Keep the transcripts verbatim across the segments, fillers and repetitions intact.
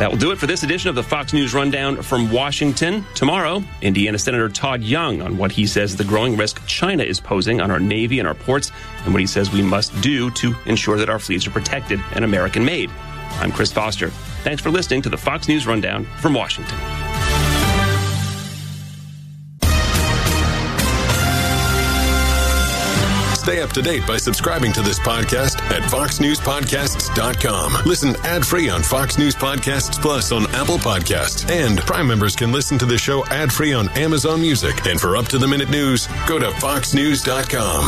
That will do it for this edition of the Fox News Rundown from Washington. Tomorrow, Indiana Senator Todd Young on what he says the growing risk China is posing on our Navy and our ports, and what he says we must do to ensure that our fleets are protected and American-made. I'm Chris Foster. Thanks for listening to the Fox News Rundown from Washington. Stay up to date by subscribing to this podcast at fox news podcasts dot com. Listen ad-free on Fox News Podcasts Plus on Apple Podcasts. And Prime members can listen to the show ad-free on Amazon Music. And for up-to-the-minute news, go to fox news dot com.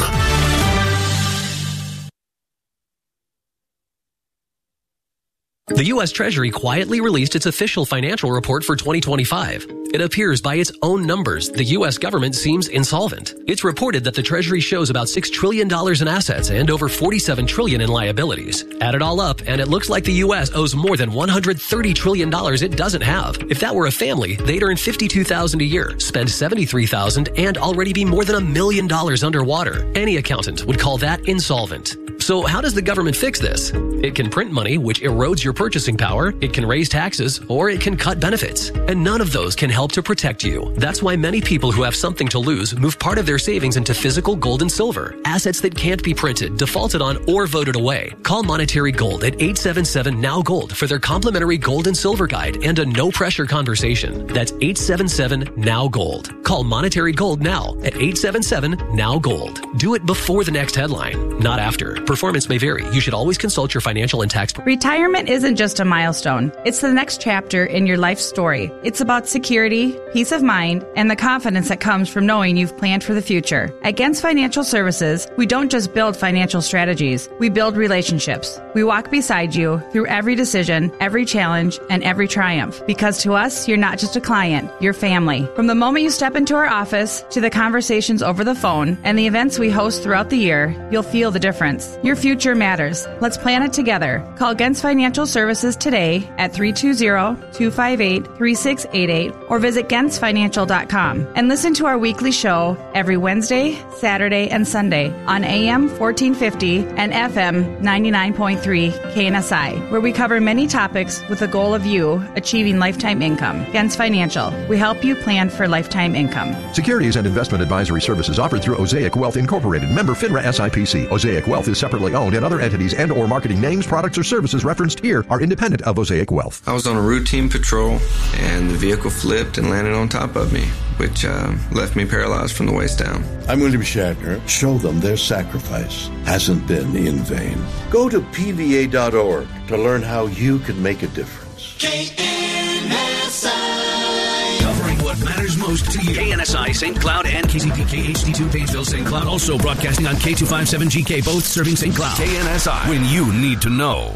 The U S Treasury quietly released its official financial report for twenty twenty-five. It appears by its own numbers, the U S government seems insolvent. It's reported that the Treasury shows about six trillion dollars in assets and over forty-seven trillion dollars in liabilities. Add it all up, and it looks like the U S owes more than one hundred thirty trillion dollars it doesn't have. If that were a family, they'd earn fifty-two thousand dollars a year, spend seventy-three thousand dollars, and already be more than a million dollars underwater. Any accountant would call that insolvent. So how does the government fix this? It can print money, which erodes your purchasing power, it can raise taxes, or it can cut benefits. And none of those can help to protect you. That's why many people who have something to lose move part of their savings into physical gold and silver, assets that can't be printed, defaulted on, or voted away. Call Monetary Gold at eight seven seven N O W Gold for their complimentary gold and silver guide and a no-pressure conversation. That's eight seven seven N O W Gold. Call Monetary Gold now at eight seven seven N O W Gold. Do it before the next headline, not after. Performance may vary. You should always consult your financial and tax. Retirement isn't just a milestone. It's the next chapter in your life story. It's about security, peace of mind, and the confidence that comes from knowing you've planned for the future. At Gens Financial Services, we don't just build financial strategies. We build relationships. We walk beside you through every decision, every challenge, and every triumph. Because to us, you're not just a client, you're family. From the moment you step into our office to the conversations over the phone and the events we host throughout the year, you'll feel the difference. Your future matters. Let's plan it together. Call Gens Financial Services today at three two zero, two five eight, three six eight eight or visit gens financial dot com and listen to our weekly show every Wednesday, Saturday, and Sunday on A M fourteen fifty and F M ninety-nine point three K N S I, where we cover many topics with the goal of you achieving lifetime income. Gens Financial, we help you plan for lifetime income. Securities and investment advisory services offered through Osaic Wealth Incorporated, member FINRA S I P C. Osaic Wealth is separately owned, and other entities and or marketing names, products, or services referenced here are independent of Osaic Wealth. I was on a routine patrol, and the vehicle flipped and landed on top of me, which uh, left me paralyzed from the waist down. I'm William Shatner. Show them their sacrifice hasn't been in vain. Go to P V A dot org to learn how you can make a difference. K N S I, covering what matters most to you. K N S I, Saint Cloud, and K C P K H D two, Painesville, Saint Cloud. Also broadcasting on K two fifty-seven G K, both serving Saint Cloud. K N S I, when you need to know.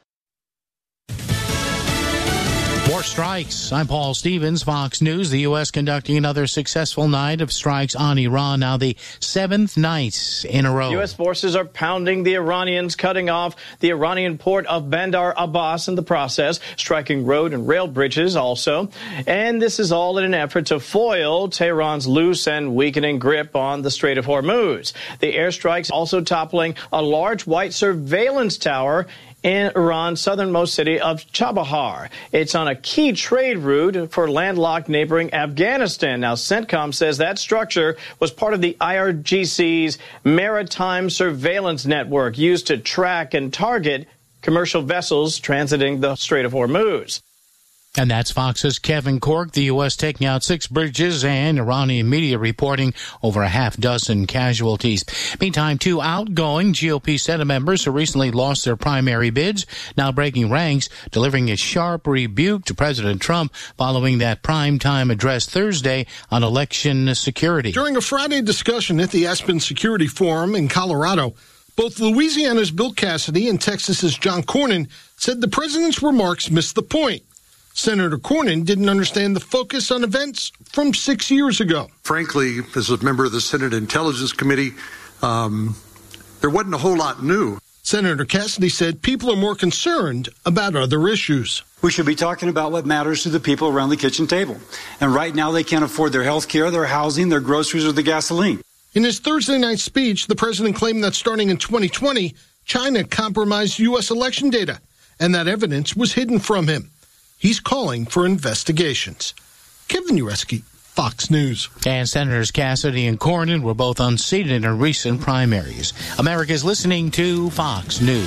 More strikes. I'm Paul Stevens, Fox News. The U S conducting another successful night of strikes on Iran, now the seventh night in a row. U S forces are pounding the Iranians, cutting off the Iranian port of Bandar Abbas in the process, striking road and rail bridges also. And this is all in an effort to foil Tehran's loose and weakening grip on the Strait of Hormuz. The airstrikes also toppling a large white surveillance tower in Iran's southernmost city of Chabahar. It's on a key trade route for landlocked neighboring Afghanistan. Now, CENTCOM says that structure was part of the I R G C's maritime surveillance network used to track and target commercial vessels transiting the Strait of Hormuz. And that's Fox's Kevin Corke. The U S taking out six bridges, and Iranian media reporting over a half dozen casualties. Meantime, two outgoing G O P Senate members who recently lost their primary bids now breaking ranks, delivering a sharp rebuke to President Trump following that primetime address Thursday on election security. During a Friday discussion at the Aspen Security Forum in Colorado, both Louisiana's Bill Cassidy and Texas's John Cornyn said the president's remarks missed the point. Senator Cornyn didn't understand the focus on events from six years ago. Frankly, as a member of the Senate Intelligence Committee, um, there wasn't a whole lot new. Senator Cassidy said people are more concerned about other issues. We should be talking about what matters to the people around the kitchen table. And right now they can't afford their health care, their housing, their groceries, or the gasoline. In his Thursday night speech, the president claimed that starting in twenty twenty, China compromised U S election data, and that evidence was hidden from him. He's calling for investigations. Kevin Ureski, Fox News. And Senators Cassidy and Cornyn were both unseated in recent primaries. America's listening to Fox News.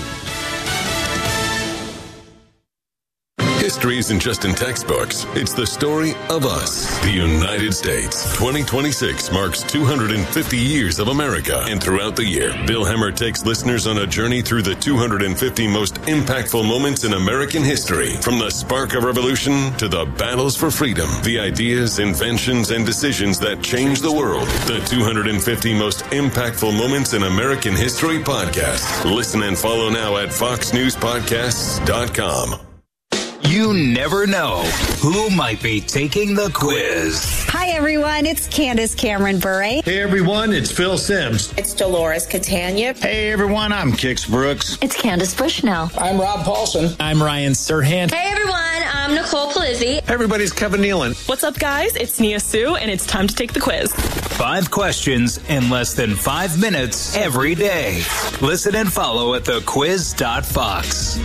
History isn't just in textbooks. It's the story of us, the United States. twenty twenty-six marks two hundred fifty years of America. And throughout the year, Bill Hemmer takes listeners on a journey through the two hundred fifty most impactful moments in American history. From the spark of revolution to the battles for freedom, the ideas, inventions, and decisions that changed the world. The two hundred fifty most impactful moments in American history podcast. Listen and follow now at fox news podcasts dot com. You never know who might be taking the quiz. Hi, everyone. It's Candace Cameron Bure. Hey, everyone. It's Phil Sims. It's Dolores Catania. Hey, everyone. I'm Kix Brooks. It's Candace Bushnell. I'm Rob Paulson. I'm Ryan Serhant. Hey, everyone. I'm Nicole Palizzi. Hey, everybody's Kevin Nealon. What's up, guys? It's Nia Sue, and it's time to take the quiz. Five questions in less than five minutes every day. Listen and follow at the quiz dot fox.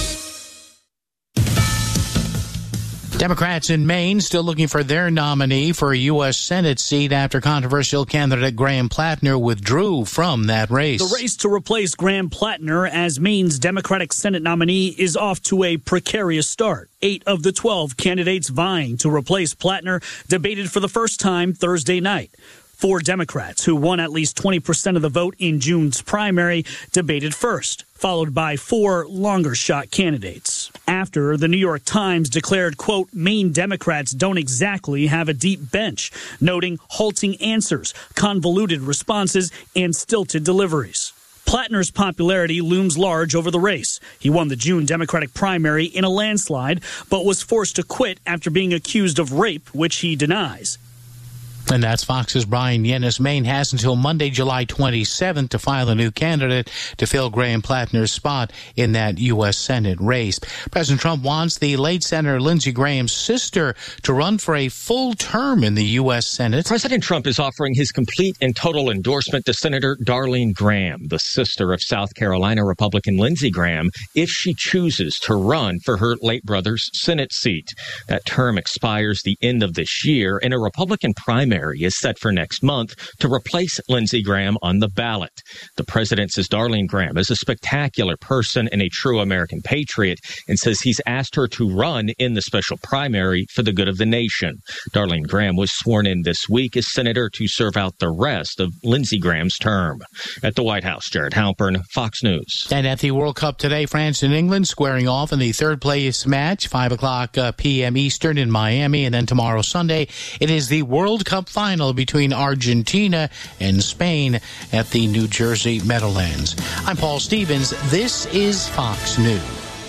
Democrats in Maine still looking for their nominee for a U S Senate seat after controversial candidate Graham Plattner withdrew from that race. The race to replace Graham Plattner as Maine's Democratic Senate nominee is off to a precarious start. Eight of the twelve candidates vying to replace Plattner debated for the first time Thursday night. Four Democrats, who won at least twenty percent of the vote in June's primary, debated first, followed by four longer-shot candidates. After, the New York Times declared, quote, Maine Democrats don't exactly have a deep bench, noting halting answers, convoluted responses, and stilted deliveries. Plattner's popularity looms large over the race. He won the June Democratic primary in a landslide, but was forced to quit after being accused of rape, which he denies. And that's Fox's Brian Yennis. Maine has until Monday, July twenty-seventh to file a new candidate to fill Graham Plattner's spot in that U S Senate race. President Trump wants the late Senator Lindsey Graham's sister to run for a full term in the U S Senate. President Trump is offering his complete and total endorsement to Senator Darlene Graham, the sister of South Carolina Republican Lindsey Graham, if she chooses to run for her late brother's Senate seat. That term expires the end of this year, and a Republican primary is set for next month to replace Lindsey Graham on the ballot. The president says Darlene Graham is a spectacular person and a true American patriot, and says he's asked her to run in the special primary for the good of the nation. Darlene Graham was sworn in this week as senator to serve out the rest of Lindsey Graham's term. At the White House, Jared Halpern, Fox News. And at the World Cup today, France and England squaring off in the third place match, five o'clock p m Eastern in Miami. And then tomorrow, Sunday, it is the World Cup final between Argentina and Spain at the New Jersey Meadowlands. I'm Paul Stevens. This is Fox News.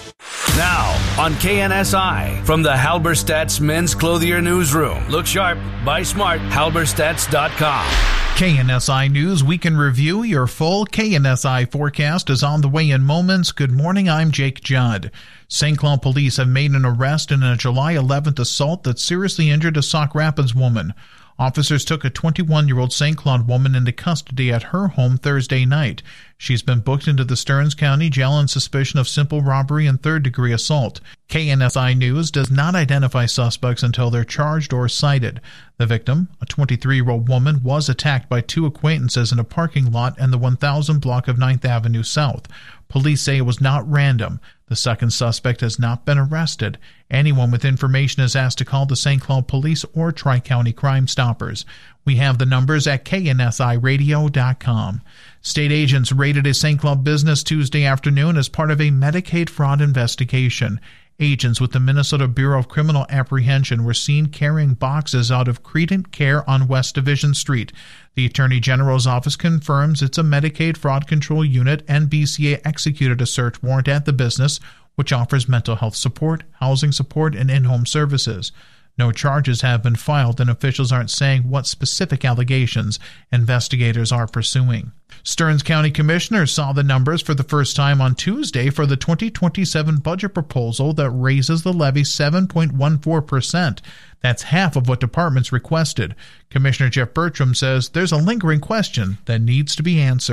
Now on K N S I from the Halberstadt's Men's Clothier Newsroom. Look sharp, buy smart, halberstadts dot com. K N S I News Weekend Review. Your full K N S I forecast is on the way in moments. Good morning, I'm Jake Judd. Saint Cloud police have made an arrest in a July eleventh assault that seriously injured a Sauk Rapids woman. Officers took a twenty-one-year-old Saint Cloud woman into custody at her home Thursday night. She's been booked into the Stearns County Jail on suspicion of simple robbery and third-degree assault. K N S I News does not identify suspects until they're charged or cited. The victim, a twenty-three-year-old woman, was attacked by two acquaintances in a parking lot in the one thousand block of ninth Avenue South. Police say it was not random. The second suspect has not been arrested. Anyone with information is asked to call the Saint Cloud Police or Tri-County Crime Stoppers. We have the numbers at K N S I radio dot com. State agents raided a Saint Cloud business Tuesday afternoon as part of a Medicaid fraud investigation. Agents with the Minnesota Bureau of Criminal Apprehension were seen carrying boxes out of Credent Care on West Division Street. The Attorney General's office confirms it's a Medicaid fraud control unit, and B C A executed a search warrant at the business, which offers mental health support, housing support, and in-home services. No charges have been filed, and officials aren't saying what specific allegations investigators are pursuing. Stearns County Commissioners saw the numbers for the first time on Tuesday for the twenty twenty-seven budget proposal that raises the levy seven point one four percent. That's half of what departments requested. Commissioner Jeff Bertram says there's a lingering question that needs to be answered.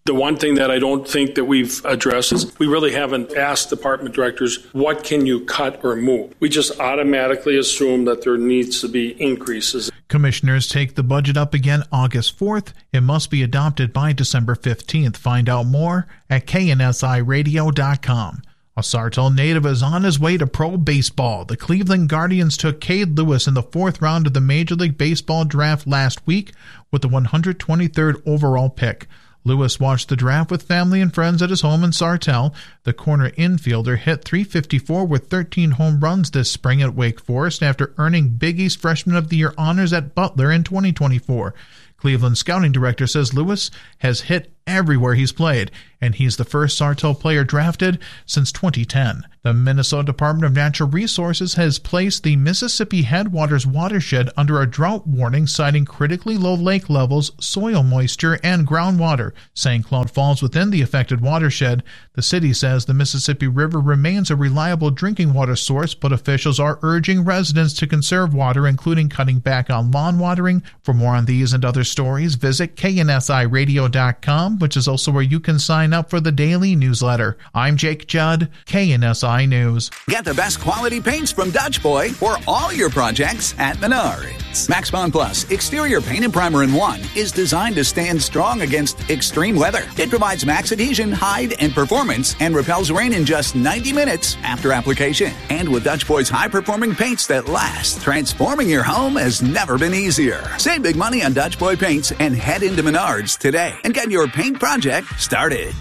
The one thing that I don't think that we've addressed is we really haven't asked department directors, what can you cut or move? We just automatically assume that there needs to be increases. Commissioners take the budget up again August fourth. It must be adopted by December fifteenth. Find out more at K N S I radio dot com. A Sartell native is on his way to pro baseball. The Cleveland Guardians took Cade Lewis in the fourth round of the Major League Baseball draft last week with the one hundred twenty-third overall pick. Lewis watched the draft with family and friends at his home in Sartell. The corner infielder hit three fifty-four with thirteen home runs this spring at Wake Forest after earning Big East Freshman of the Year honors at Butler in twenty twenty-four. Cleveland scouting director says Lewis has hit everywhere he's played, and he's the first Sartell player drafted since twenty ten. The Minnesota Department of Natural Resources has placed the Mississippi Headwaters watershed under a drought warning, citing critically low lake levels, soil moisture, and groundwater. Saint Cloud falls within the affected watershed. The city says the Mississippi River remains a reliable drinking water source, but officials are urging residents to conserve water, including cutting back on lawn watering. For more on these and other stories, visit K N S I radio dot com, which is also where you can sign up for the daily newsletter. I'm Jake Judd, K N S I News. Get the best quality paints from Dutch Boy for all your projects at Menards. Max Bond Plus Exterior Paint and Primer in One is designed to stand strong against extreme weather. It provides max adhesion, hide, and performance and repels rain in just ninety minutes after application. And with Dutch Boy's high-performing paints that last, transforming your home has never been easier. Save big money on Dutch Boy paints and head into Menards today and get your paint project started.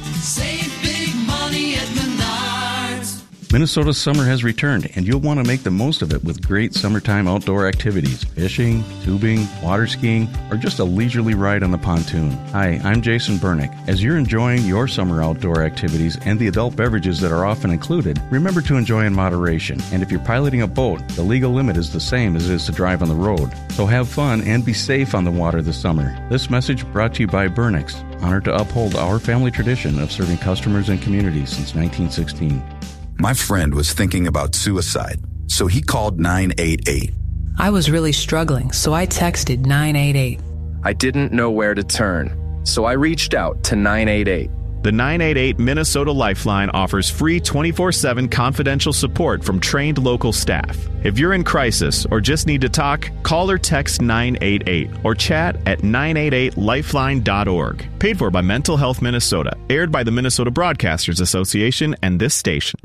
Save big money at Menards. Minnesota's summer has returned, and you'll want to make the most of it with great summertime outdoor activities, fishing, tubing, water skiing, or just a leisurely ride on the pontoon. Hi, I'm Jason Bernick. As you're enjoying your summer outdoor activities and the adult beverages that are often included, remember to enjoy in moderation. And if you're piloting a boat, the legal limit is the same as it is to drive on the road. So have fun and be safe on the water this summer. This message brought to you by Bernick's, honored to uphold our family tradition of serving customers and communities since nineteen sixteen. My friend was thinking about suicide, so he called nine eight eight. I was really struggling, so I texted nine eight eight. I didn't know where to turn, so I reached out to nine eight eight. The nine eight eight Minnesota Lifeline offers free twenty-four seven confidential support from trained local staff. If you're in crisis or just need to talk, call or text nine eight eight or chat at nine eight eight lifeline dot org. Paid for by Mental Health Minnesota. Aired by the Minnesota Broadcasters Association and this station.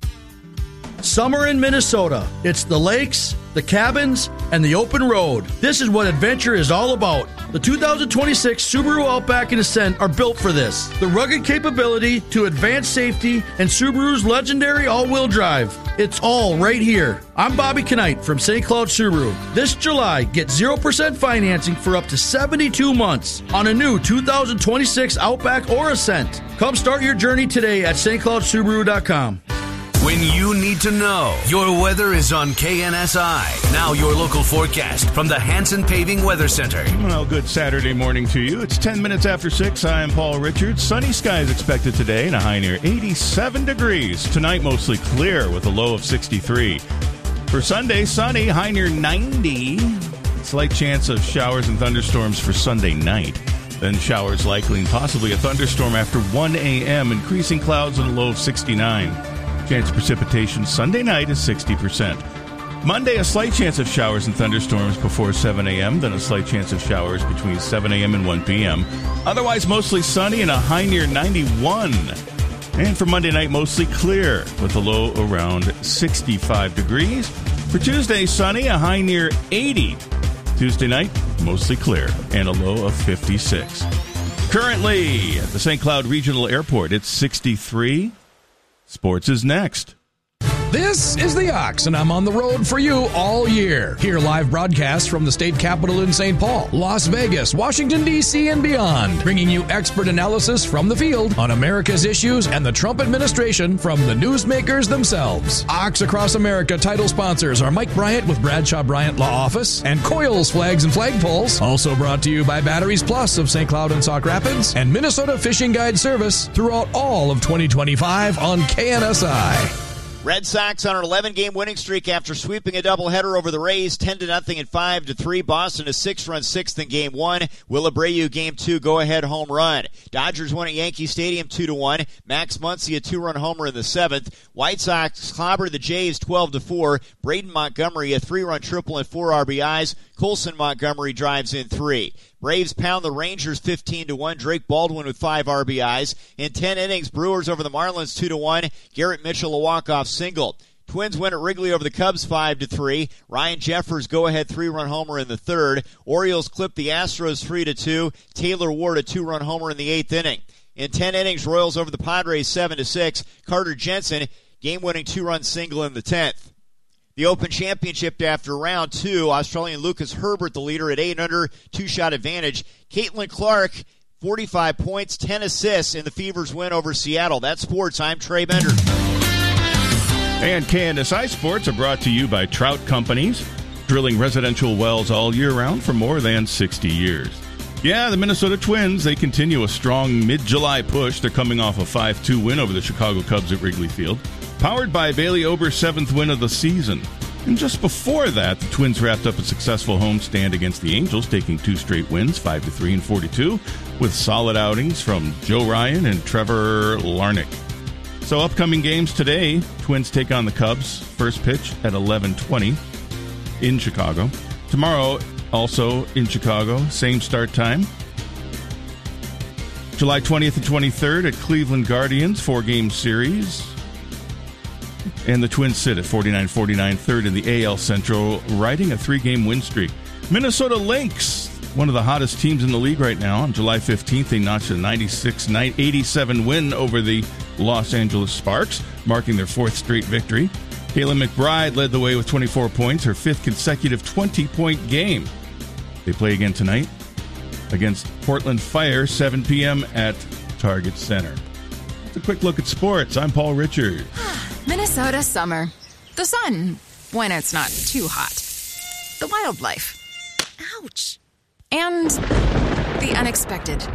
Summer in Minnesota. It's the lakes, the cabins, and the open road. This is what adventure is all about. The two thousand twenty-six Subaru Outback and Ascent are built for this. The rugged capability to advanced safety and Subaru's legendary all-wheel drive. It's all right here. I'm Bobby Knight from Saint Cloud Subaru. This July, get zero percent financing for up to seventy-two months on a new two thousand twenty-six Outback or Ascent. Come start your journey today at St Cloud Subaru dot com. When you need to know, your weather is on K N S I. Now your local forecast from the Hanson Paving Weather Center. Well, good Saturday morning to you. It's ten minutes after six. I am Paul Richards. Sunny skies expected today and a high near eighty-seven degrees. Tonight, mostly clear with a low of sixty-three. For Sunday, sunny, high near ninety. Slight chance of showers and thunderstorms for Sunday night. Then showers likely and possibly a thunderstorm after one a.m. Increasing clouds and a low of sixty-nine. Chance of precipitation Sunday night is sixty percent. Monday, a slight chance of showers and thunderstorms before seven a.m., then a slight chance of showers between seven a.m. and one p.m. Otherwise, mostly sunny and a high near ninety-one. And for Monday night, mostly clear with a low around sixty-five degrees. For Tuesday, sunny, a high near eighty. Tuesday night, mostly clear and a low of fifty-six. Currently, at the Saint Cloud Regional Airport, it's sixty-three. Sports is next. This is The Ox, and I'm on the road for you all year. Hear live broadcasts from the state capitol in Saint Paul, Las Vegas, Washington, D C, and beyond, bringing you expert analysis from the field on America's issues and the Trump administration from the newsmakers themselves. Ox Across America title sponsors are Mike Bryant with Bradshaw Bryant Law Office and Coils Flags and Flagpoles. Also brought to you by Batteries Plus of Saint Cloud and Sauk Rapids and Minnesota Fishing Guide Service throughout all of twenty twenty-five on K N S I. Red Sox on an eleven-game winning streak after sweeping a doubleheader over the Rays, ten to nothing and five to three. Boston a six-run sixth in Game one. Will Abreu Game two go-ahead home run. Dodgers won at Yankee Stadium two to one. Max Muncy a two-run homer in the seventh. White Sox clobbered the Jays twelve to four. Braden Montgomery a three-run triple and four R B Is. Colson Montgomery drives in three. Braves pound the Rangers fifteen to one. Drake Baldwin with five R B Is. In ten innings, Brewers over the Marlins two to one. Garrett Mitchell a walk-off single. Twins win at Wrigley over the Cubs five to three. Ryan Jeffers go-ahead three-run homer in the third. Orioles clip the Astros three to two. Taylor Ward a two-run homer in the eighth inning. In ten innings, Royals over the Padres seven to six. Carter Jensen game-winning two-run single in the tenth. The Open Championship after round two, Australian Lucas Herbert the leader at eight under, two-shot advantage. Caitlin Clark, forty-five points, ten assists in the Fever's win over Seattle. That's sports. I'm Trey Bender. And K N S I Sports are brought to you by Trout Companies, drilling residential wells all year round for more than sixty years. Yeah, the Minnesota Twins, they continue a strong mid-July push. They're coming off a five two win over the Chicago Cubs at Wrigley Field, powered by Bailey Ober's seventh win of the season. And just before that, the Twins wrapped up a successful homestand against the Angels, taking two straight wins, five to three and four to two, with solid outings from Joe Ryan and Trevor Larnach. So upcoming games today, Twins take on the Cubs, first pitch at eleven twenty in Chicago. Tomorrow, also in Chicago, same start time. July twentieth and twenty-third at Cleveland Guardians, four-game series. And the Twins sit at forty-nine forty-nine, third in the A L Central, riding a three-game win streak. Minnesota Lynx, one of the hottest teams in the league right now. On July fifteenth, they notched a ninety-six eighty-seven win over the Los Angeles Sparks, marking their fourth straight victory. Kayla McBride led the way with twenty-four points, her fifth consecutive twenty-point game. They play again tonight against Portland Fire, seven p.m. at Target Center. That's a quick look at sports. I'm Paul Richards. Minnesota summer. The sun, when it's not too hot. The wildlife. Ouch. And the unexpected.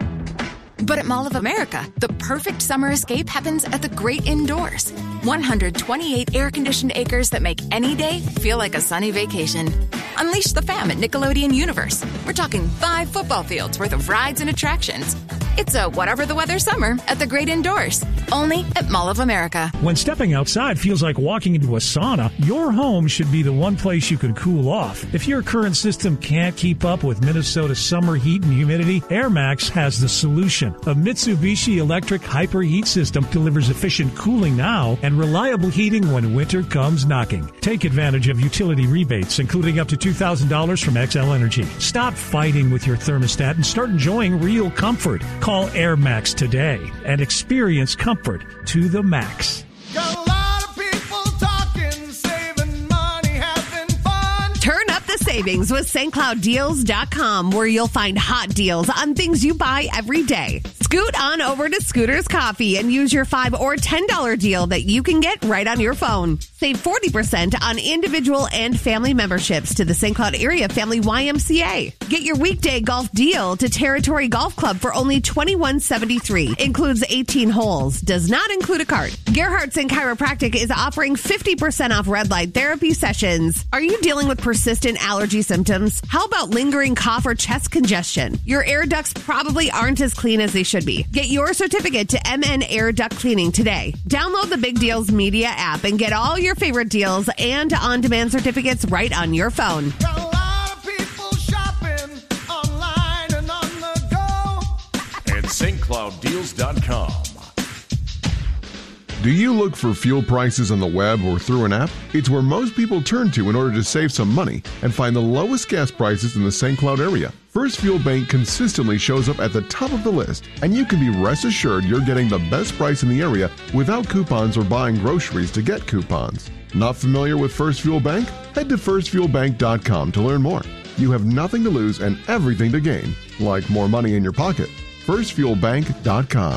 But at Mall of America, the perfect summer escape happens at the great indoors. one hundred twenty-eight air-conditioned acres that make any day feel like a sunny vacation. Unleash the fam at Nickelodeon Universe. We're talking five football fields worth of rides and attractions. It's a whatever the weather summer at the great indoors. Only at Mall of America. When stepping outside feels like walking into a sauna, your home should be the one place you can cool off. If your current system can't keep up with Minnesota's summer heat and humidity, Air Max has the solution. A Mitsubishi electric hyper heat system delivers efficient cooling now and reliable heating when winter comes knocking. Take advantage of utility rebates, including up to two thousand dollars from X L Energy. Stop fighting with your thermostat and start enjoying real comfort. Call Air Max today and experience comfort to the max. Got a lot of people talking, saving money, having fun. Turn up the savings with Saint Cloud Deals dot com, where you'll find hot deals on things you buy every day. Scoot on over to Scooter's Coffee and use your five or ten dollar deal that you can get right on your phone. Save forty percent on individual and family memberships to the Saint Cloud Area Family Y M C A. Get your weekday golf deal to Territory Golf Club for only twenty-one seventy-three. Includes eighteen holes. Does not include a cart. Gerhardt's and Chiropractic is offering fifty percent off red light therapy sessions. Are you dealing with persistent allergy symptoms? How about lingering cough or chest congestion? Your air ducts probably aren't as clean as they should be. Get your certificate to M N Air Duct Cleaning today. Download the Big Deals Media app and get all your favorite deals and on-demand certificates right on your phone. Got a lot of people shopping online and on the go. At Saint Cloud Deals dot com. Do you look for fuel prices on the web or through an app? It's where most people turn to in order to save some money and find the lowest gas prices in the Saint Cloud area. First Fuel Bank consistently shows up at the top of the list, and you can be rest assured you're getting the best price in the area without coupons or buying groceries to get coupons. Not familiar with First Fuel Bank? Head to first fuel bank dot com to learn more. You have nothing to lose and everything to gain, like more money in your pocket. first fuel bank dot com.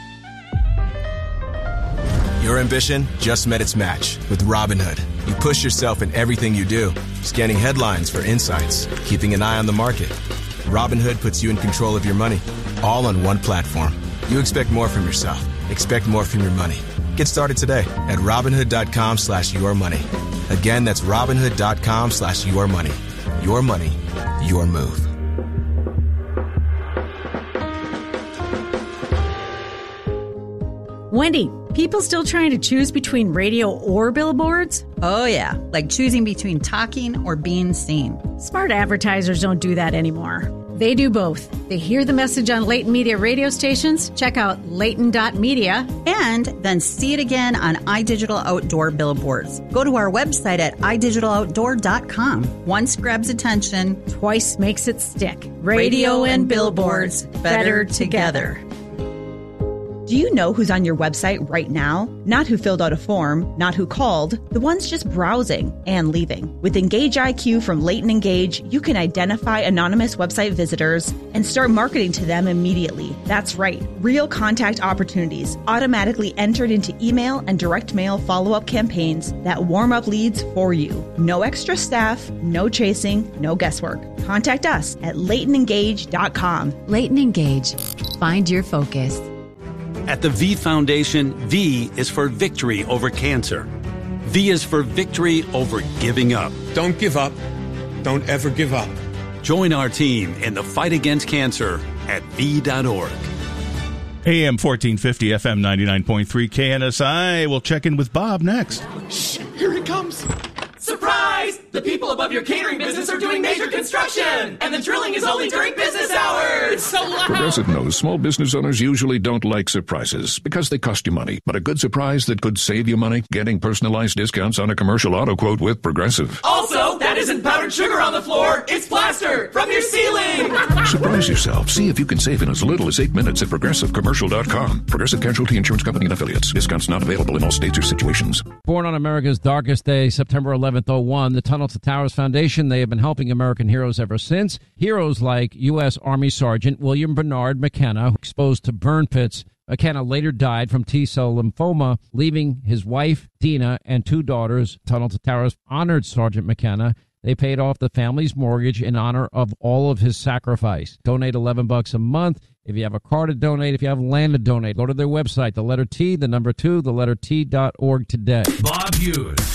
Your ambition just met its match with Robinhood. You push yourself in everything you do, scanning headlines for insights, keeping an eye on the market. Robinhood puts you in control of your money, all on one platform. You expect more from yourself. Expect more from your money. Get started today at Robinhood.com slash your money. Again, that's Robinhood.com slash your money. Your money, your move. Wendy, people still trying to choose between radio or billboards? Oh, yeah, like choosing between talking or being seen. Smart advertisers don't do that anymore. They do both. They hear the message on Leighton Media radio stations, check out Leighton dot media, and then see it again on iDigital Outdoor billboards. Go to our website at i digital outdoor dot com. Once grabs attention, twice makes it stick. Radio and billboards, better together. Do you know who's on your website right now? Not who filled out a form, not who called, the ones just browsing and leaving. With Engage I Q from Leighton Engage, you can identify anonymous website visitors and start marketing to them immediately. That's right, real contact opportunities automatically entered into email and direct mail follow-up campaigns that warm up leads for you. No extra staff, no chasing, no guesswork. Contact us at leighton engage dot com. Leighton Engage. Find your focus. At the V Foundation, V is for victory over cancer. V is for victory over giving up. Don't give up. Don't ever give up. Join our team in the fight against cancer at V dot org. A M fourteen fifty, F M ninety-nine point three, K N S I. We'll check in with Bob next. Shh, here he comes. Surprise! The people above your catering business are doing major construction, and the drilling is only during business hours. It's so loud. Progressive knows small business owners usually don't like surprises because they cost you money. But a good surprise that could save you money, getting personalized discounts on a commercial auto quote with Progressive. Also, that isn't powdered sugar on the floor. It's plaster from your ceiling. Surprise yourself. See if you can save in as little as eight minutes at progressive commercial dot com. Progressive Casualty Insurance Company and Affiliates. Discounts not available in all states or situations. Born on America's darkest day, September eleventh, oh one, the Tunnel to Towers Foundation, they have been helping American heroes ever since. Heroes like U S. Army Sergeant William Bernard McKenna, exposed to burn pits. McKenna later died from T-cell lymphoma, leaving his wife, Dina, and two daughters. Tunnel to Towers honored Sergeant McKenna. They paid off the family's mortgage in honor of all of his sacrifice. Donate eleven bucks a month. If you have a car to donate, if you have land to donate, go to their website, the letter T, the number two, the letter T dot org today. Bob Hughes.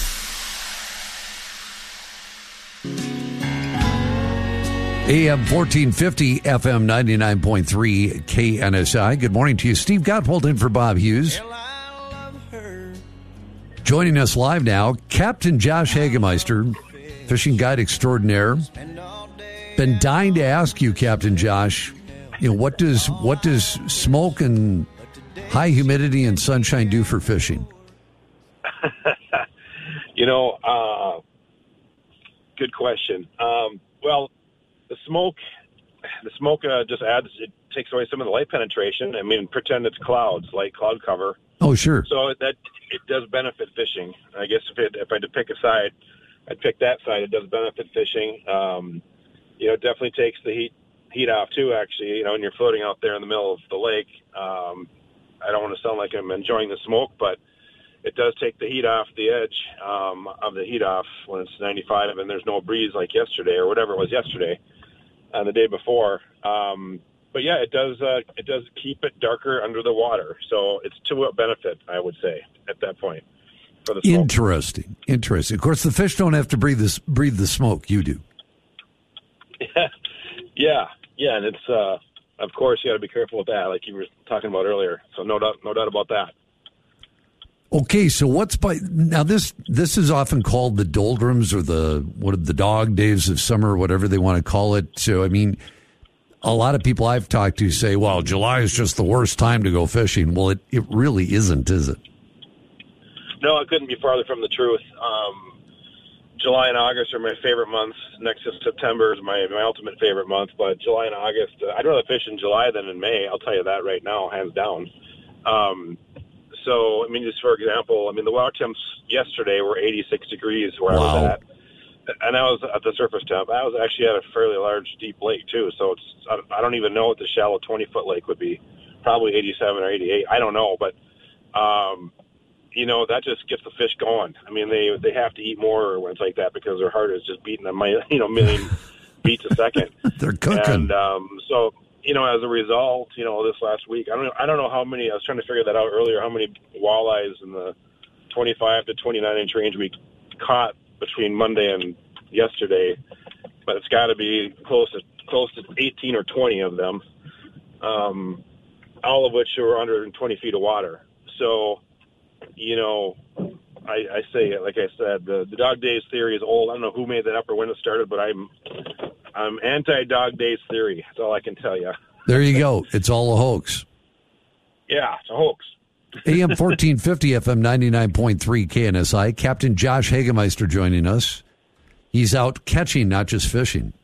A M fourteen fifty, F M ninety-nine point three, K N S I. Good morning to you. Steve Gottwald in for Bob Hughes. Joining us live now, Captain Josh Hagemeister, fishing guide extraordinaire. Been dying to ask you, Captain Josh, you know, what does what does smoke and high humidity and sunshine do for fishing? you know, uh, good question. Um, well, the smoke, the smoke uh, just adds, it takes away some of the light penetration. I mean, pretend it's clouds, light cloud cover. Oh, sure. So that it does benefit fishing. I guess if it, if I had to pick a side, I'd pick that side. It does benefit fishing. Um, you know, it definitely takes the heat heat off too. Actually, you know, when you're floating out there in the middle of the lake, um, I don't want to sound like I'm enjoying the smoke, but it does take the heat off the edge um, of the heat off when it's ninety-five and there's no breeze like yesterday or whatever it was yesterday and the day before. Um, but yeah, it does uh, it does keep it darker under the water. So it's to a benefit, I would say, at that point. For the smoke. Interesting, interesting. Of course, the fish don't have to breathe this breathe the smoke. You do. Yeah, yeah, yeah, and it's uh, of course you got to be careful with that, like you were talking about earlier. So no doubt, no doubt about that. Okay, so what's by now? This this is often called the doldrums or the what are the dog days of summer, or whatever they want to call it. So I mean, a lot of people I've talked to say, "Well, July is just the worst time to go fishing." Well, it it really isn't, is it? No, it couldn't be farther from the truth. Um, July and August are my favorite months. Next to September is my my ultimate favorite month. But July and August, uh, I'd rather fish in July than in May. I'll tell you that right now, hands down. Um, So, I mean, just for example, I mean, the water temps yesterday were eighty-six degrees where wow. I was at. And I was at the surface temp. I was actually at a fairly large, deep lake, too. So it's I don't even know what the shallow twenty-foot lake would be. Probably eighty-seven or eighty-eight. I don't know. But, um, you know, that just gets the fish going. I mean, they they have to eat more when it's like that because their heart is just beating a million, you know, million beats a second. They're cooking. And um, so, you know, as a result, you know, this last week, I don't know, I don't know how many, I was trying to figure that out earlier, how many walleyes in the twenty-five to twenty-nine inch range we caught between Monday and yesterday, but it's got to be close to close to eighteen or twenty of them, um, all of which are under twenty feet of water. So, you know, I, I say, like I said, the, the dog days theory is old. I don't know who made that up or when it started, but I'm I'm anti-dog days theory. That's all I can tell you. There you go. It's all a hoax. Yeah, it's a hoax. A M fourteen fifty, F M ninety-nine point three K N S I. Captain Josh Hagemeister joining us. He's out catching, not just fishing.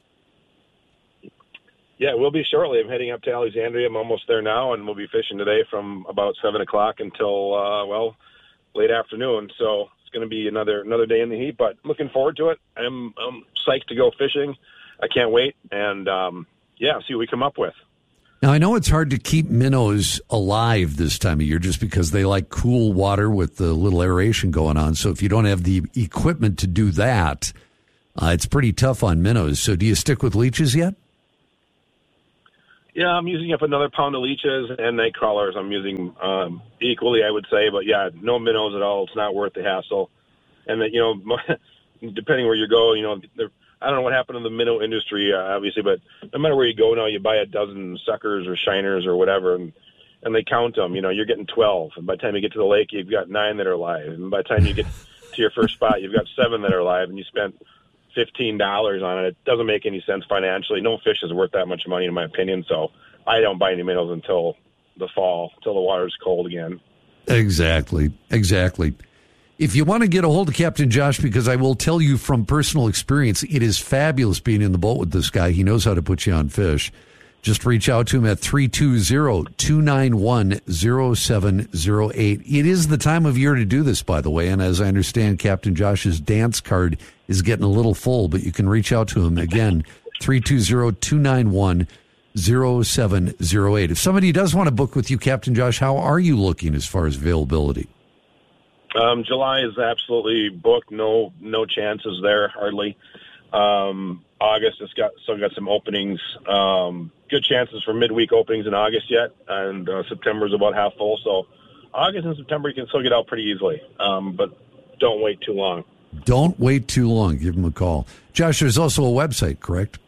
Yeah, we'll be shortly. I'm heading up to Alexandria. I'm almost there now, and we'll be fishing today from about seven o'clock until, uh, well, late afternoon. So it's going to be another another day in the heat, but looking forward to it. I'm, I'm psyched to go fishing. I can't wait, and, um, yeah, see what we come up with. Now, I know it's hard to keep minnows alive this time of year just because they like cool water with the little aeration going on. So if you don't have the equipment to do that, uh, it's pretty tough on minnows. So do you stick with leeches yet? Yeah, I'm using up another pound of leeches and night crawlers. I'm using um, equally, I would say. But, yeah, no minnows at all. It's not worth the hassle. And, that, you know, depending where you go, you know, I don't know what happened in the minnow industry, uh, obviously, but no matter where you go now, you buy a dozen suckers or shiners or whatever, and, and they count them. You know, you're getting twelve. And by the time you get to the lake, you've got nine that are alive. And by the time you get to your first spot, you've got seven that are alive, and you spent fifteen dollars on it. It doesn't make any sense financially. No fish is worth that much money, in my opinion, so I don't buy any minnows until the fall, until the water's cold again. Exactly, exactly. If you want to get a hold of Captain Josh, because I will tell you from personal experience, it is fabulous being in the boat with this guy. He knows how to put you on fish. Just reach out to him at three two zero, two nine one, zero seven zero eight. It is the time of year to do this, by the way, and as I understand, Captain Josh's dance card is getting a little full, but you can reach out to him again, three two zero, two nine one, zero seven zero eight. If somebody does want to book with you, Captain Josh, how are you looking as far as availability? Um, July is absolutely booked. No, no chances there, hardly. Um, August has got still got some openings. Um, good chances for midweek openings in August yet, and uh, September is about half full. So August and September you can still get out pretty easily, um, but don't wait too long. Don't wait too long. Give them a call. Josh, there's also a website, correct?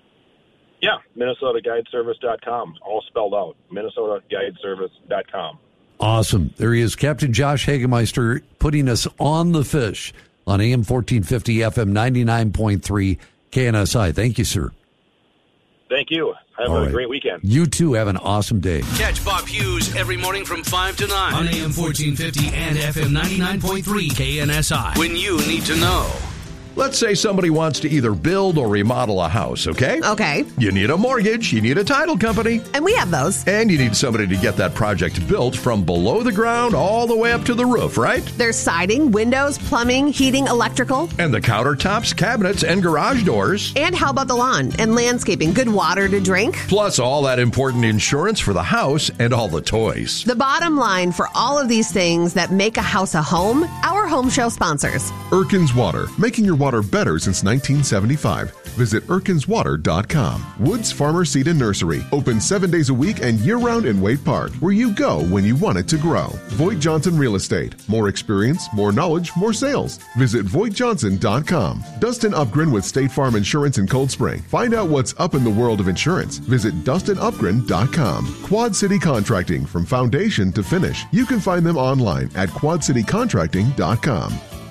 Yeah, Minnesota Guide Service dot com, all spelled out, Minnesota Guide Service dot com. Awesome. There he is, Captain Josh Hagemeister, putting us on the fish on A M fourteen fifty, F M ninety-nine point three K N S I. Thank you, sir. Thank you. Have All a right. great weekend. You too. Have an awesome day. Catch Bob Hughes every morning from five to nine on A M fourteen fifty and F M ninety-nine point three K N S I. When you need to know. Let's say somebody wants to either build or remodel a house, okay? Okay. You need a mortgage, you need a title company. And we have those. And you need somebody to get that project built from below the ground all the way up to the roof, right? There's siding, windows, plumbing, heating, electrical. And the countertops, cabinets, and garage doors. And how about the lawn and landscaping? Good water to drink. Plus all that important insurance for the house and all the toys. The bottom line for all of these things that make a house a home, our home show sponsors. Erkins Water, making your water better since nineteen seventy-five. Visit erkins water dot com. Woods Farmer Seed and Nursery, open seven days a week and year-round in Wade Park, where you go when you want it to grow. Voigt Johnson Real Estate, more experience, more knowledge, more sales. Visit voigt johnson dot com. Dustin Upgren with State Farm Insurance in Cold Spring. Find out what's up in the world of insurance. Visit dustin upgren dot com. Quad City Contracting, from foundation to finish. You can find them online at quad city contracting dot com.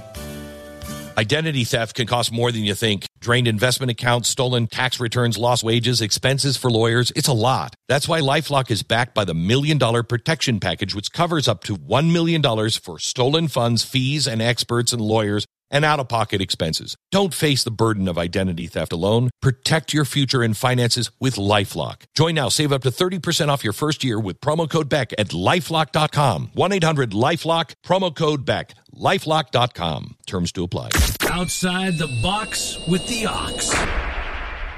Identity theft can cost more than you think. Drained investment accounts, stolen tax returns, lost wages, expenses for lawyers. It's a lot. That's why LifeLock is backed by the Million Dollar Protection Package, which covers up to one million dollars for stolen funds, fees, and experts and lawyers, and out-of-pocket expenses. Don't face the burden of identity theft alone. Protect your future and finances with LifeLock. Join now. Save up to thirty percent off your first year with promo code Beck at lifelock dot com. one eight hundred lifelock, promo code Beck. lifelock dot com. Terms to apply. Outside the box with the ox.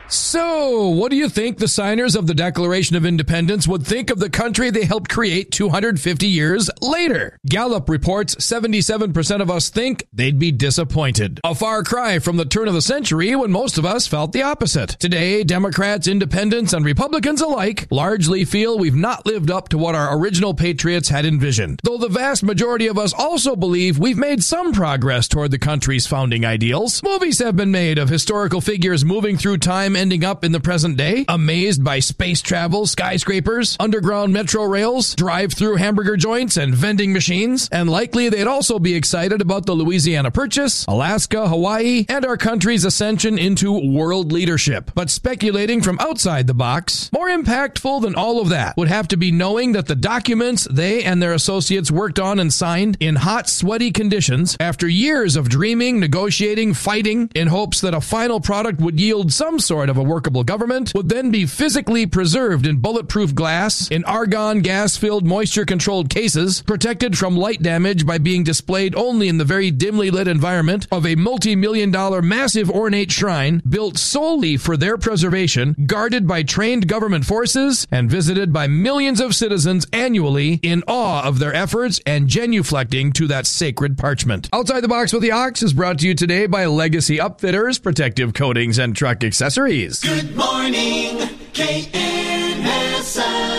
So, what do you think the signers of the Declaration of Independence would think of the country they helped create two hundred fifty years later? Gallup reports seventy-seven percent of us think they'd be disappointed. A far cry from the turn of the century when most of us felt the opposite. Today, Democrats, independents, and Republicans alike largely feel we've not lived up to what our original patriots had envisioned. Though the vast majority of us also believe we've made some progress toward the country's founding ideals. Movies have been made of historical figures moving through time, ending up in the present day, amazed by space travel, skyscrapers, underground metro rails, drive-through hamburger joints, and vending machines. And likely they'd also be excited about the Louisiana Purchase, Alaska, Hawaii, and our country's ascension into world leadership. But speculating from outside the box, more impactful than all of that would have to be knowing that the documents they and their associates worked on and signed in hot, sweaty conditions after years of dreaming, negotiating, fighting in hopes that a final product would yield some sort of a workable government would then be physically preserved in bulletproof glass, in argon gas-filled moisture-controlled cases, protected from light damage by being displayed only in the very dimly lit environment of a multi-million dollar massive ornate shrine built solely for their preservation, guarded by trained government forces, and visited by millions of citizens annually in awe of their efforts and genuflecting to that sacred parchment. Outside the Box with the Ox is brought to you today by Legacy Upfitters, protective coatings and truck accessories. Good morning, K N S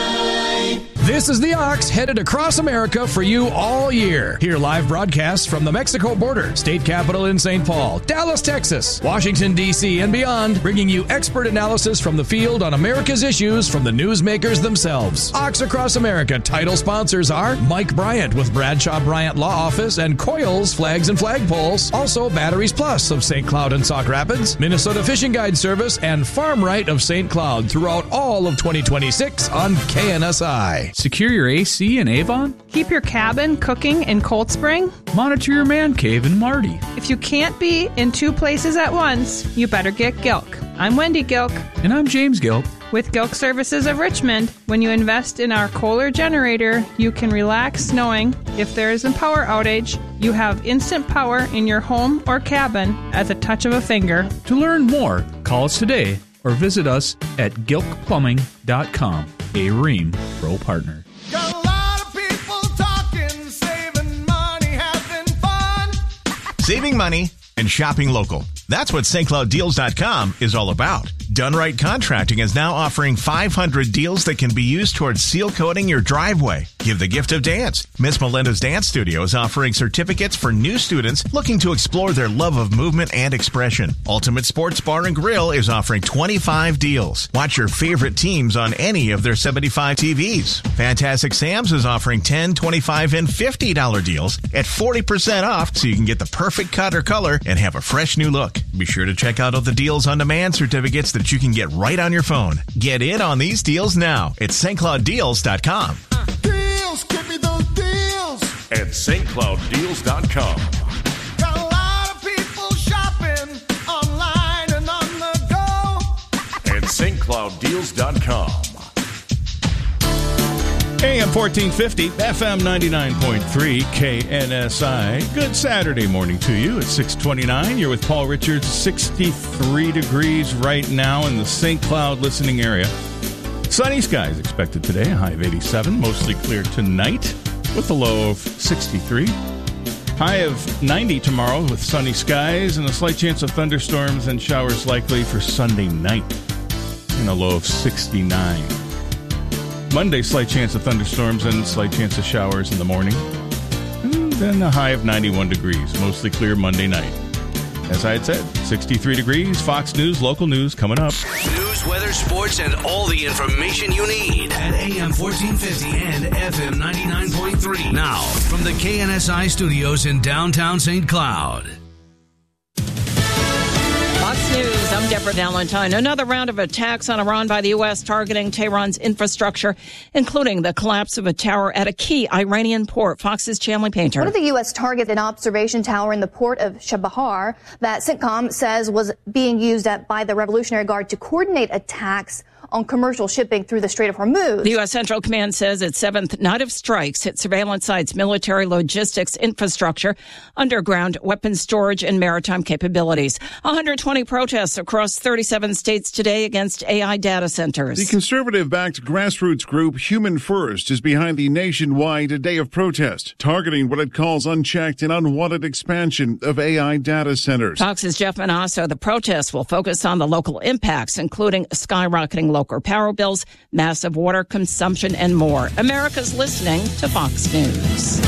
I. This is the Ox headed across America for you all year. Hear live broadcasts from the Mexico border, state capital in Saint Paul, Dallas, Texas, Washington, D C, and beyond, bringing you expert analysis from the field on America's issues from the newsmakers themselves. Ox Across America title sponsors are Mike Bryant with Bradshaw Bryant Law Office and Coils Flags and Flagpoles. Also Batteries Plus of Saint Cloud and Sauk Rapids, Minnesota Fishing Guide Service, and Farm Right of Saint Cloud throughout all of twenty twenty-six on K N S I. Secure your A C in Avon? Keep your cabin cooking in Cold Spring? Monitor your man cave in Marty. If you can't be in two places at once, you better get Gilk. I'm Wendy Gilk. And I'm James Gilk. With Gilk Services of Richmond, when you invest in our Kohler generator, you can relax knowing if there is a power outage, you have instant power in your home or cabin at the touch of a finger. To learn more, call us today or visit us at gilk plumbing dot com, a Ream Pro partner. Got a lot of people talking, saving money, having fun. Saving money and shopping local. That's what Saint Cloud Deals dot com is all about. Done Right Contracting is now offering five hundred deals that can be used towards seal coating your driveway. Give the gift of dance. Miss Melinda's Dance Studio is offering certificates for new students looking to explore their love of movement and expression. Ultimate Sports Bar and Grill is offering twenty-five deals. Watch your favorite teams on any of their seventy-five T Vs. Fantastic Sam's is offering ten, twenty-five, and fifty dollar deals at forty percent off so you can get the perfect cut or color and have a fresh new look. Be sure to check out all the Deals on Demand certificates that you can get right on your phone. Get in on these deals now at Saint Cloud Deals dot com. Deals, give me those deals. At Saint Cloud Deals dot com. Got a lot of people shopping online and on the go. At Saint Cloud Deals dot com. A M fourteen fifty, F M ninety-nine point three, K N S I. Good Saturday morning to you. It's six twenty-nine. You're with Paul Richards. sixty-three degrees right now in the Saint Cloud listening area. Sunny skies expected today, a high of eighty-seven. Mostly clear tonight with a low of sixty-three. High of ninety tomorrow with sunny skies and a slight chance of thunderstorms and showers likely for Sunday night. And a low of sixty-nine. Monday, slight chance of thunderstorms and slight chance of showers in the morning. And then a high of ninety-one degrees. Mostly clear Monday night. As I had said, sixty-three degrees. Fox News, local news coming up. News, weather, sports, and all the information you need at A M fourteen fifty and F M ninety-nine point three. Now, from the K N S I studios in downtown Saint Cloud. Fox News, I'm Deborah Valentine. Another round of attacks on Iran by the U S targeting Tehran's infrastructure, including the collapse of a tower at a key Iranian port. Fox's Chanley Painter. One of the U S targets an observation tower in the port of Chabahar that CENTCOM says was being used at, by the Revolutionary Guard to coordinate attacks on commercial shipping through the Strait of Hormuz. The U S. Central Command says its seventh night of strikes hit surveillance sites, military logistics infrastructure, underground weapons storage, and maritime capabilities. one hundred twenty protests across thirty-seven states today against A I data centers. The conservative-backed grassroots group Human First is behind the nationwide day of protest, targeting what it calls unchecked and unwanted expansion of A I data centers. Fox's Jeff Manasso. The protests will focus on the local impacts, including skyrocketing local power bills, massive water consumption, and more. America's listening to Fox News.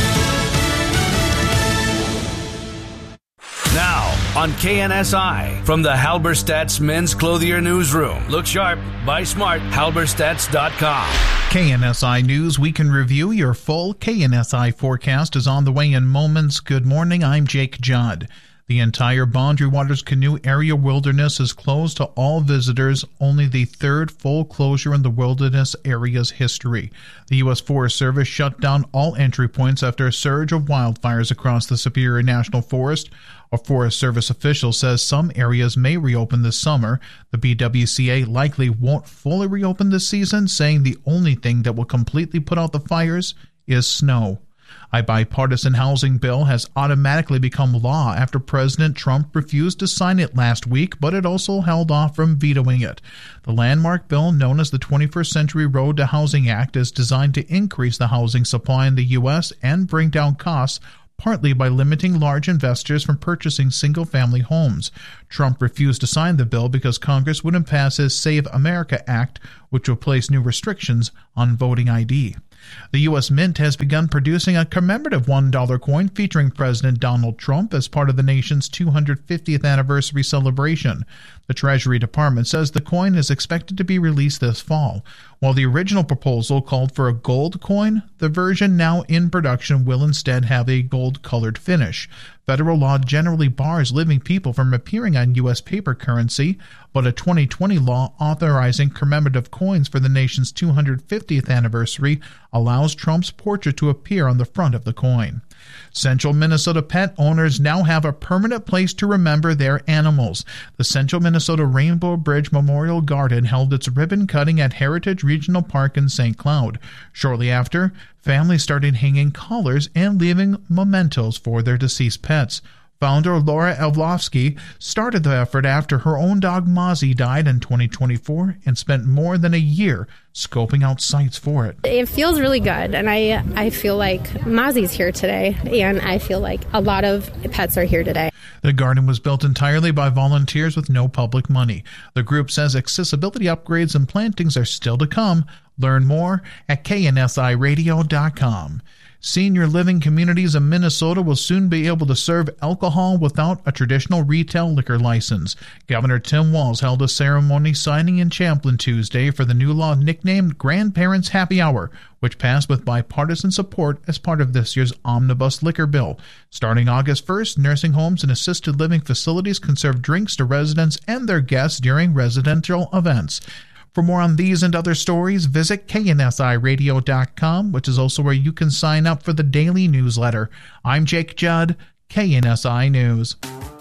Now, on K N S I, from the Halberstadt's Men's Clothier Newsroom. Look sharp, buy smart, halberstadts dot com. K N S I News Week in Review. Your full K N S I forecast is on the way in moments. Good morning, I'm Jake Judd. The entire Boundary Waters Canoe Area Wilderness is closed to all visitors, only the third full closure in the wilderness area's history. The U S. Forest Service shut down all entry points after a surge of wildfires across the Superior National Forest. A Forest Service official says some areas may reopen this summer. The B W C A likely won't fully reopen this season, saying the only thing that will completely put out the fires is snow. A bipartisan housing bill has automatically become law after President Trump refused to sign it last week, but it also held off from vetoing it. The landmark bill, known as the twenty-first Century Road to Housing Act, is designed to increase the housing supply in the U S and bring down costs, partly by limiting large investors from purchasing single-family homes. Trump refused to sign the bill because Congress wouldn't pass his Save America Act, which would place new restrictions on voting I D. The U S. Mint has begun producing a commemorative one dollar coin featuring President Donald Trump as part of the nation's two hundred fiftieth anniversary celebration. The Treasury Department says the coin is expected to be released this fall. While the original proposal called for a gold coin, the version now in production will instead have a gold-colored finish. Federal law generally bars living people from appearing on U S paper currency, but a twenty twenty law authorizing commemorative coins for the nation's two hundred fiftieth anniversary allows Trump's portrait to appear on the front of the coin. Central Minnesota pet owners now have a permanent place to remember their animals. The Central Minnesota Rainbow Bridge Memorial Garden held its ribbon cutting at Heritage Regional Park in Saint Cloud. Shortly after, families started hanging collars and leaving mementos for their deceased pets. Founder Laura Evlovsky started the effort after her own dog Mozzie died in twenty twenty-four and spent more than a year scoping out sites for it. It feels really good, and I I feel like Mozzie's here today, and I feel like a lot of pets are here today. The garden was built entirely by volunteers with no public money. The group says accessibility upgrades and plantings are still to come. Learn more at K N S I radio dot com. Senior living communities in Minnesota will soon be able to serve alcohol without a traditional retail liquor license. Governor Tim Walz held a ceremony signing in Champlin Tuesday for the new law nicknamed Grandparents' Happy Hour, which passed with bipartisan support as part of this year's omnibus liquor bill. Starting August first, nursing homes and assisted living facilities can serve drinks to residents and their guests during residential events. For more on these and other stories, visit K N S I radio dot com, which is also where you can sign up for the daily newsletter. I'm Jake Judd, K N S I News.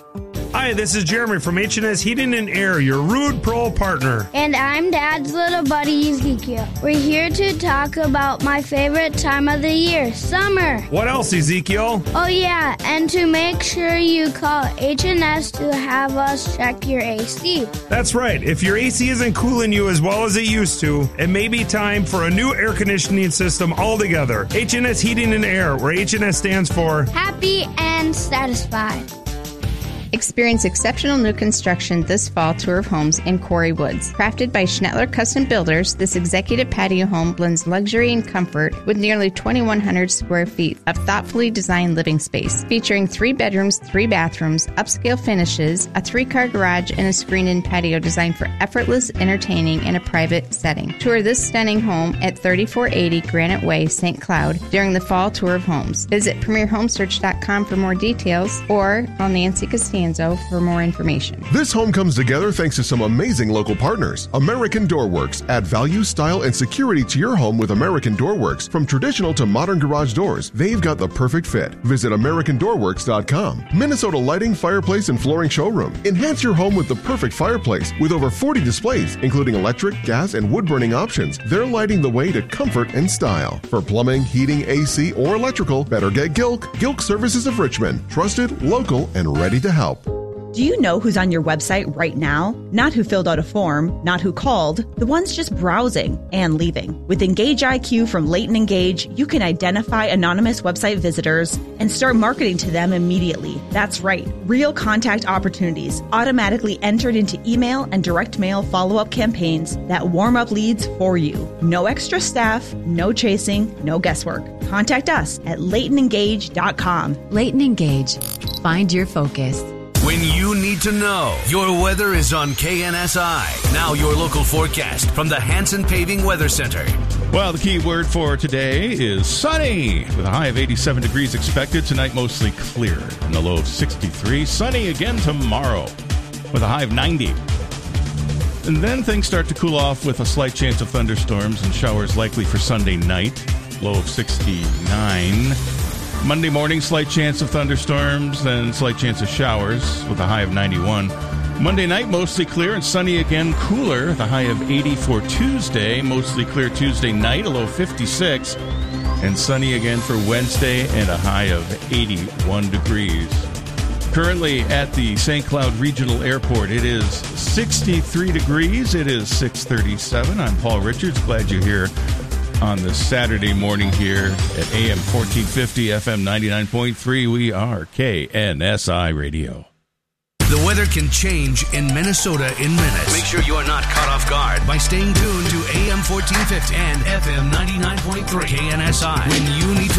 Hi, this is Jeremy from H and S Heating and Air, your Rude Pro partner. And I'm Dad's little buddy, Ezekiel. We're here to talk about my favorite time of the year, summer. What else, Ezekiel? Oh, yeah, and to make sure you call H and S to have us check your A C. That's right. If your A C isn't cooling you as well as it used to, it may be time for a new air conditioning system altogether. H and S Heating and Air, where H and S stands for Happy and Satisfied. Experience exceptional new construction this fall tour of homes in Quarry Woods. Crafted by Schnettler Custom Builders, this executive patio home blends luxury and comfort with nearly twenty-one hundred square feet of thoughtfully designed living space, featuring three bedrooms, three bathrooms, upscale finishes, a three-car garage, and a screened-in patio designed for effortless entertaining in a private setting. Tour this stunning home at thirty-four eighty Granite Way, Saint Cloud during the fall tour of homes. Visit premier home search dot com for more details or call Nancy Castillo Hanzo for more information. This home comes together thanks to some amazing local partners. American Door Works. Add value, style, and security to your home with American Door Works. From traditional to modern garage doors, they've got the perfect fit. Visit American Door Works dot com. Minnesota Lighting, Fireplace, and Flooring Showroom. Enhance your home with the perfect fireplace. With over forty displays, including electric, gas, and wood-burning options, they're lighting the way to comfort and style. For plumbing, heating, A C, or electrical, better get Gilk. Gilk Services of Richmond. Trusted, local, and ready to help. Do you know who's on your website right now? Not who filled out a form, not who called, the ones just browsing and leaving. With Engage I Q from Leighton Engage, you can identify anonymous website visitors and start marketing to them immediately. That's right, real contact opportunities automatically entered into email and direct mail follow-up campaigns that warm up leads for you. No extra staff, no chasing, no guesswork. Contact us at leighton engage dot com. Leighton Engage. Find your focus. When you need to know, your weather is on K N S I. Now your local forecast from the Hanson Paving Weather Center. Well, the key word for today is sunny, with a high of eighty-seven degrees expected. Tonight, mostly clear, and a low of sixty-three. Sunny again tomorrow, with a high of ninety. And then things start to cool off with a slight chance of thunderstorms and showers likely for Sunday night, low of sixty-nine. Monday morning, slight chance of thunderstorms, then slight chance of showers with a high of ninety-one. Monday night, mostly clear and sunny again, cooler, the high of eighty for Tuesday. Mostly clear Tuesday night, a low of fifty-six. And sunny again for Wednesday and a high of eighty-one degrees. Currently at the Saint Cloud Regional Airport, it is sixty-three degrees. It is six thirty-seven. I'm Paul Richards. Glad you're here on this Saturday morning here at A M fourteen fifty, F M ninety-nine point three. We are K N S I Radio. The weather can change in Minnesota in minutes. Make sure you are not caught off guard by staying tuned to A M fourteen fifty and F M ninety-nine point three K N S I when you need to